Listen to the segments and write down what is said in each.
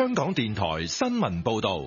香港電台新聞報道。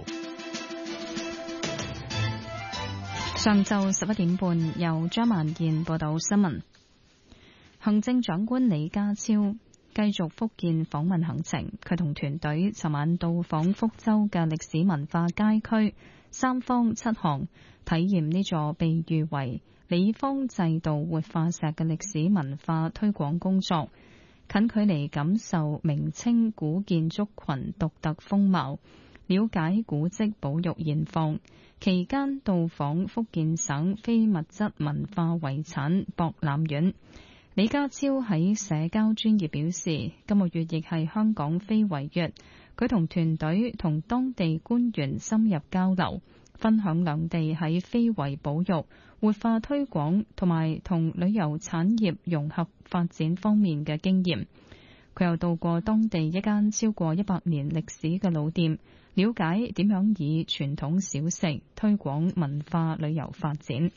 上晝11點半，由張曼燕報道新聞。行政長官李家超繼續福建訪問行程，佢同團隊尋晚到訪福州嘅歷史文化街區三坊七巷，體驗呢座被譽為李方制度活化石嘅歷史文化推廣工作，近距離感受明清古建築群獨特風貌，了解古蹟保育現況。期間到訪福建省非物質文化遺產博覽院。李家超喺社交專頁表示，今個月亦係香港非遺月，佢同團隊同當地官員深入交流，分享兩地喺非遺保育、活化推廣同埋同旅遊產業融合發展方面嘅經驗。佢又到過當地一間超過100年歷史嘅老店，了解點樣以傳統小食推廣文化旅遊發展。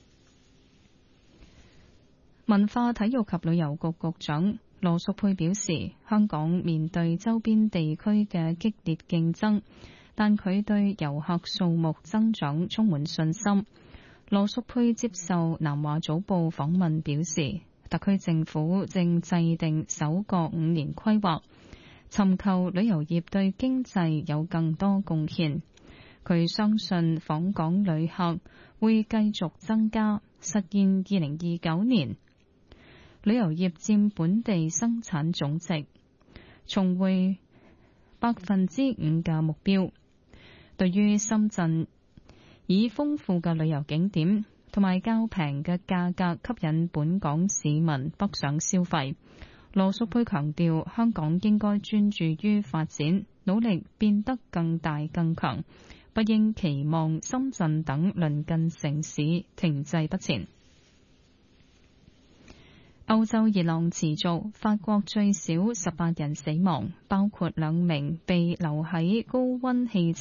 文化體育及旅遊局局長羅淑佩表示，香港面對周邊地區嘅激烈競爭，但佢對遊客數目增長充滿信心。羅淑佩接受南華早報訪問表示，特區政府正制定首個5年規劃，尋求旅遊業對經濟有更多貢獻。佢相信訪港旅客會繼續增加，實現2029年旅遊業佔本地生產總值重回5%嘅目標。對於深圳以豐富嘅旅遊景點同埋較平嘅價格吸引本港市民北上消費，羅淑佩強調，香港應該專注於發展，努力變得更大更強，不應期望深圳等鄰近城市停滯不前。歐洲熱浪持續，法國最少18人死亡，包括2名被留喺高溫氣